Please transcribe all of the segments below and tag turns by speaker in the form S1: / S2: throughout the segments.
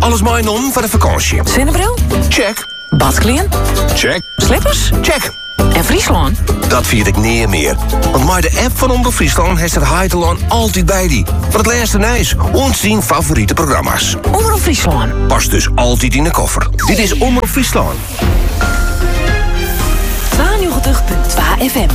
S1: Alles mooi om voor de vakantie.
S2: Zonnebril?
S1: Check.
S2: Badkleren?
S1: Check.
S2: Slippers?
S1: Check.
S2: En Friesland?
S1: Dat vier ik niet meer. Want met de app van Omroep Friesland heeft het Heiteland altijd bij die. Van het laatste nieuws. Ons favoriete programma's.
S2: Omroep Friesland.
S1: Past dus altijd in de koffer. Dit is Omroep Friesland.
S2: 92.2 FM.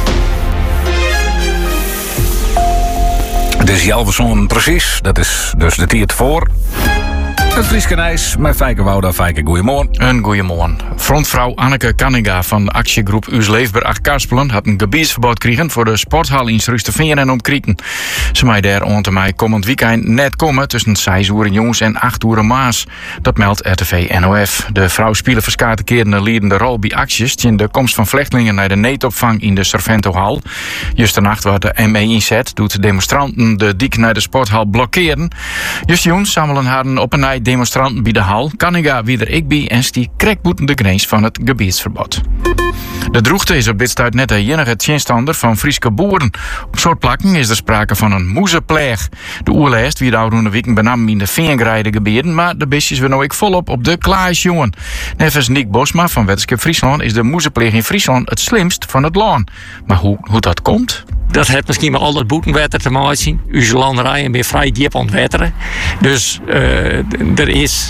S3: Het is Jalverson precies. Dat is dus de tijd voor. Het Frieske Nijs met Fijke Wouda. Fijke, goeiemorgen.
S4: Een goeiemorgen. Frontvrouw Anneke Kanninga van actiegroep Us Leefbaar Karspelen had een gebiedsverbod gekregen voor de sporthal in Struisterveen en Omkrieken. Ze mij daar onder mij komend weekend net komen tussen 6 uur jongens en 8 uur maas. Dat meldt RTV NOF. De vrouw spelen verskate keren een leidende rol bij acties in de komst van vluchtelingen naar de neetopvang in de Serventohal. Just de nacht waar de ME inzet, doet demonstranten de dik naar de sporthal blokkeren. Just jongens samelen haar op een nij demonstranten bij de hal. Kanninga wie er ik bij en stie krekboeten de grens van het gebiedsverbod. De droogte is op dit stuit net de enige tjenstander van Frieske boeren. Op soort plakken is er sprake van een moezenpleeg. De oerlijst wie de oude weken benam in de veengrijde gebieden, maar de beestjes weer nou ik volop op de klaas jongen. Nevens Nick Bosma van Wetenschap Friesland is de moezenpleeg in Friesland het slimst van het land. Maar hoe dat komt?
S5: Dat heeft misschien met al dat boetenwetter te maken. Uw landerijen weer vrij diep ontwetteren. Dus er is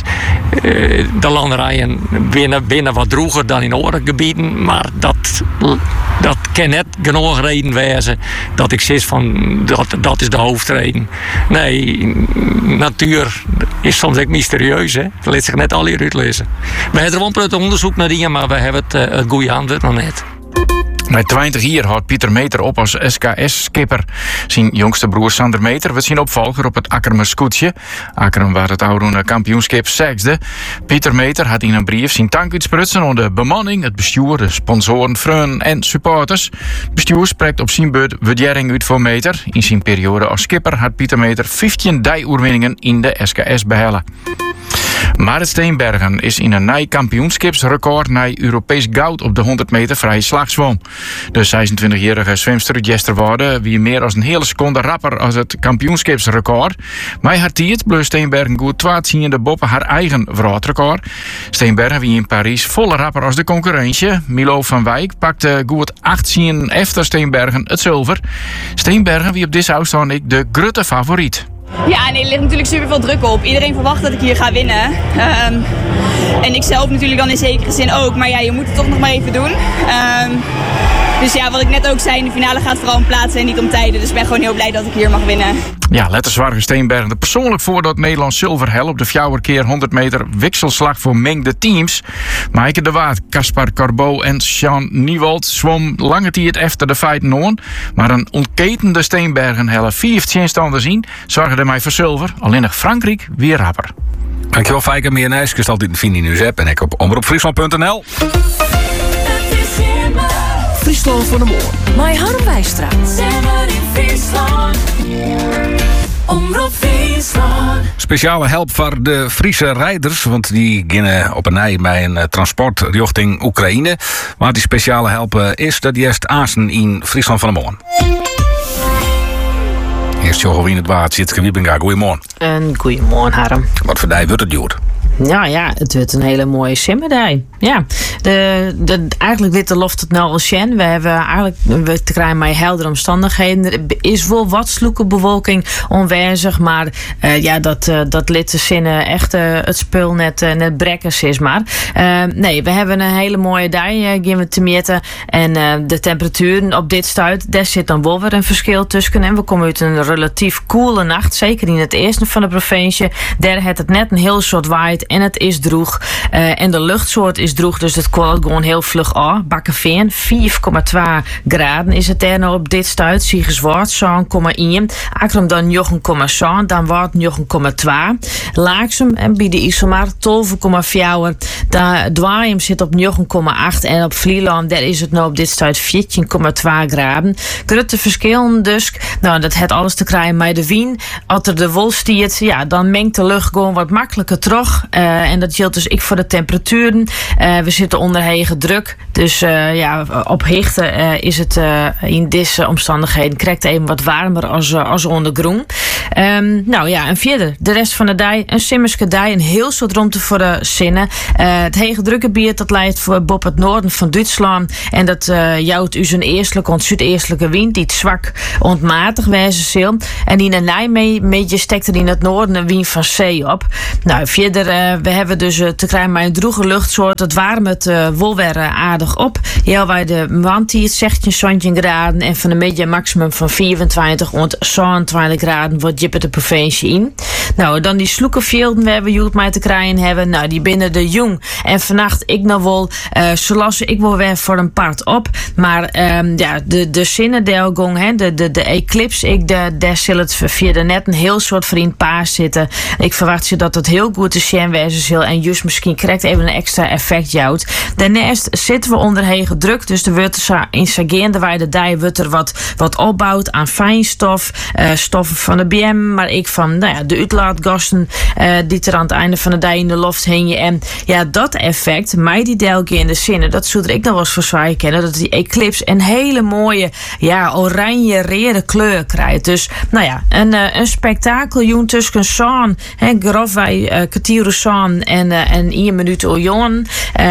S5: de landerijen binnen wat droger dan in andere gebieden. Maar dat kan net genoeg reden wezen dat ik zeg van dat is de hoofdreden. Nee, natuur is soms ook mysterieus. Hè? Dat laat zich net al hier uitlezen. We hebben er wel een onderzoek naar dingen, maar we hebben het goede antwoord nog net.
S4: Met 20 jaar houdt Pieter Meter op als SKS-skipper. Zijn jongste broer Sander Meter wordt zijn opvolger op het Akkermer scootje. Akkerem waar het oude kampioenschap zesde. Pieter Meter had in een brief zijn dank uitsprutsen aan de bemanning, het bestuur, de sponsoren, vrienden en supporters. Het bestuur spreekt op zijn beurt waardering uit voor Meter. In zijn periode als skipper had Pieter Meter 15 dij-oerwinningen in de SKS behellen. Marit Steenbergen is in een nieuw kampioenschapsrecord naar Europees goud op de 100 meter vrije slagzwom. De 26-jarige zwemster Jesterworde wie meer dan een hele seconde rapper als het kampioenschapsrecord. Maar haar tiert bleef Steenbergen goed 12e boven haar eigen wereldrecord. Steenbergen wie in Parijs volle rapper als de concurrentie. Milo van Wijk pakte goed 18 efter Steenbergen het zilver. Steenbergen wie op dit afstand ik de grote favoriet.
S6: Ja, nee, er ligt natuurlijk super veel druk op. Iedereen verwacht dat ik hier ga winnen. En ik zelf natuurlijk dan in zekere zin ook. Maar ja, je moet het toch nog maar even doen. Dus ja, wat ik net ook zei, in de finale gaat vooral om plaatsen en niet om tijden. Dus ik ben gewoon heel blij dat ik hier mag winnen.
S4: Ja, letterzwaarge Steenbergen er persoonlijk voor dat Nederland zilver hel op de 4 keer 100 meter wikselslag voor mengde teams. Maaike de Waard, Caspar Corbeau en Sean Nieuwald zwom lange tijd efter de feiten aan. Maar een ontketende Steenbergen helle 4 tegenstanders in zorgen er mij voor zilver. Alleen nog Frankrijk weer rapper.
S3: Dankjewel Fijke, meer Nijs. Kun je altijd vinden in uw app en ik op omroepfriesland.nl.
S1: Friesland van de Moor.
S2: Mijn Harmwijstraat. Omroep Friesland.
S3: Speciale help voor de Friese rijders, want die beginnen op een ei bij een transport richting Oekraïne. Maar die speciale help is dat die eerst Azen in Friesland van de Moor. Eerst Jochem in het waard zit Wiebinga. Goedemorgen.
S7: En goedemorgen, Harm.
S3: Wat voor die wordt het duur?
S7: Ja, het wordt een hele mooie simmerdij. Ja, eigenlijk dit loft het nou al Sjen. We krijgen maar heldere omstandigheden. Er is wel wat sloeke bewolking onwezig, maar dat lid de zinnen echt het spul net brekkers is maar. Nee, we hebben een hele mooie dag gaan we te meten en de temperaturen op dit stuit, daar zit dan wel weer een verschil tussen en we komen uit een relatief koele nacht, zeker in het eerste van de provincie. Daar heeft het net een heel soort waait en het is droeg. En de luchtsoort is droeg, dus het kwalt gewoon heel vlug aan. Bakkenveen, 4,2 graden is het daar nou op dit stuit. Siegerswoord, 7,1. Akkerum dan 9,7, dan wordt 9,2. Laaksum en bij de Isomar 12,4. Dwaaiem zit op 9,8 en op Vlieland daar is het nou op dit stuit 14,2 graden. Grote verschillen dus. Nou, dat heeft alles te krijgen met de wien. Als er de wol stiert, ja, dan mengt de lucht gewoon wat makkelijker terug. En dat geldt dus ik voor de temperaturen. We zitten onder hege druk. Dus op hichte is het in deze omstandigheden krijgt even wat warmer als ondergroen. Nou ja, en verder, de rest van de dag, een simmerske dag, een heel soort ruimte voor de zinnen. Het hege drukgebied dat leidt voor Bob het noorden van Duitsland. En dat jouwt u zijn eerstelijke en zuideerstelijke wind, die het zwak ontmatig wijzen zal. En in de Nijmegen stekt er in het noorden een wind van zee op. Nou, verder, we hebben dus te krijgen met een droege luchtsoort. Het warmt het wolwer aardig op. Heel bij de wand hier 16 graden en van de media maximum van 24 tot 27 graden wordt je de provincie in. Nou, dan die sloekenvelden waar we Joet mee te krijgen hebben. Nou, die binnen de jong. En vannacht ik nog wel, zoals ik wel weer voor een part op. Maar de zinnendelgong, de eclipse, daar zal het via de net een heel soort vriend paas zitten. Ik verwacht je dat het heel goed te zien wezen zal. En juist misschien krijgt even een extra effect jouwt. Daarnaast zitten we onder hege druk. Dus er wordt in Sageende waar de dij wordt er wat opbouwt aan fijnstof. Stoffen van de BM, maar ik van de uitlaatgassen die er aan het einde van de dag in de lucht hingen. En ja, dat effect, mij die delke in de zinnen, dat zou ik nog wel eens voor zwaar kennen, dat die eclipse een hele mooie, oranje-rode kleur krijgt. Dus, een spektakeljoen tussen zon, grofwij kwartier zon en 1 minuut ojon.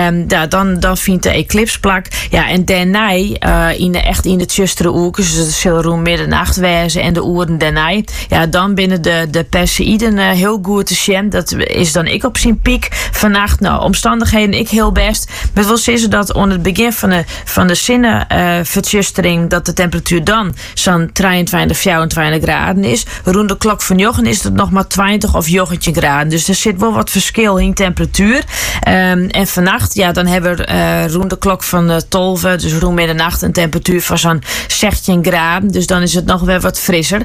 S7: Dan vindt de eclipse plak. Ja, en daarna, in de tjustere oekers, dus het zal rond middernacht wezen en de oeren daarna. Ja, dan binnen de Perseïden heel goed te zien. Dat is dan ik op zijn piek vannacht. Nou, omstandigheden ik heel best. Maar wel zeggen dat onder het begin van de zinnenvertjustering dat de temperatuur dan zo'n 23, 24 graden is. Rond de klok van jochen is het nog maar 20 of jochentje graden. Dus er zit wel wat verschil in temperatuur. En vannacht, dan hebben we rond de klok van 12, dus rond middernacht een temperatuur van zo'n 16 graden. Dus dan is het nog weer wat frisser.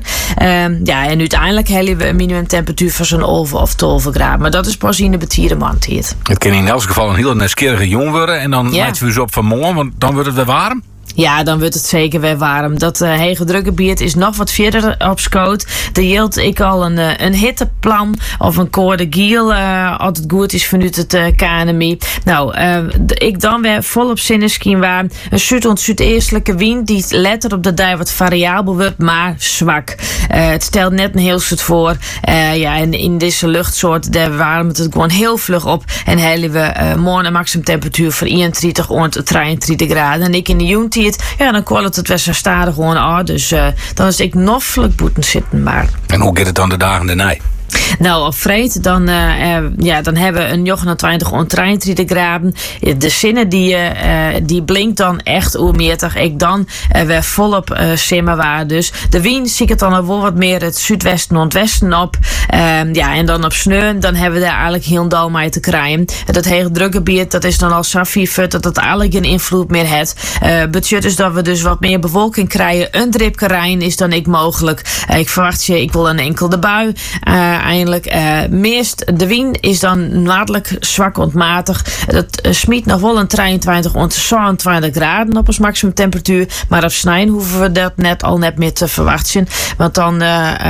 S7: En uiteindelijk hebben we een minimumtemperatuur van zo'n 11 of 12 graden. Maar dat is pas in de betieren maand hier.
S3: Het kan in elk geval een heel nieuwsgierige jong worden. En dan leiden we ze op van morgen, want dan wordt het weer warm.
S7: Ja, dan wordt het zeker weer warm. Dat hege drukgebied is nog wat verder op schoot. Er hield ik al een hitteplan of een code giel als het goed is vanuit het KNMI. Nou, ik dan weer volop zinneschien waar een zuideerstelijke wind die letter op de dag wat variabel wordt, maar zwak. Het stelt net een heel soort voor. En in deze luchtsoort daar warmt het gewoon heel vlug op en hebben we morgen een maximumtemperatuur van 31 tot 33 graden. En ik in de juntie dan kwam het weer zo stadig gewoon aan. Dus dan is ik nog vlug boeten zitten. Maar.
S3: En hoe gaat het dan de dagen daarna?
S7: Nou, op vreed, dan hebben we een 29 tot 33 graden. De zinnen die blinkt dan echt oermeertig. Ik dan weer volop simmen waar. Dus de wind zie ik het dan wel wat meer het zuidwesten en ontwesten op. En dan op sneeuw, dan hebben we daar eigenlijk heel dal mee te krijgen. Dat hege drukgebied, dat is dan al zo vier dat het eigenlijk geen invloed meer heeft. Budget is dat we dus wat meer bewolking krijgen. Een dripkerijn is dan ik mogelijk. Ik verwacht ik wil een enkele bui. Eindelijk. Meest de wind is dan nadelijk zwak ontmatig. Dat smiet nog wel een 23 tot 27 graden op als maximum temperatuur. Maar op snijden hoeven we dat net meer te verwachten. Want dan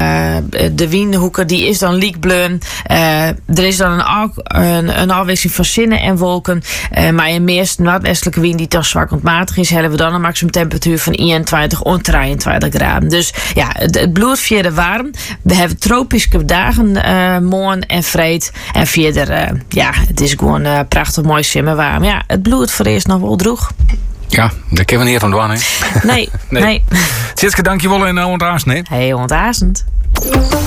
S7: de windhoeken die is dan liekbleun. Er is dan een afwisseling van zinnen en wolken. Maar in meest noordwestelijke wind die dan zwak ontmatig is, hebben we dan een maximum temperatuur van 21 tot 23 graden. Dus ja, het bloeit verder warm. We hebben tropische dagen morgen en vreed. En verder, het is gewoon prachtig mooi simmerwarm. Ja, het bloeit voor eerst nog wel droeg.
S3: Ja, daar kunnen we niet van doen, hè?
S7: Nee.
S3: Tjitske, dankjewel en ontazend, hè?
S7: Ontazend.